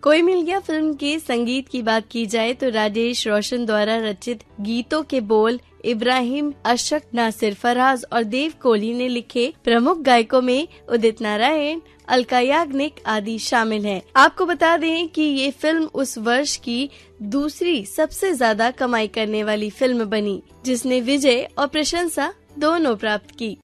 कोई मिल गया फिल्म के संगीत की बात की जाए तो राजेश रोशन द्वारा रचित गीतों के बोल इब्राहिम अशक, नासिर फराज और देव कोहली ने लिखे। प्रमुख गायकों में उदित नारायण, अलका याग्निक आदि शामिल हैं। आपको बता दें कि ये फिल्म उस वर्ष की दूसरी सबसे ज्यादा कमाई करने वाली फिल्म बनी, जिसने विजय और प्रशंसा दोनों प्राप्त की।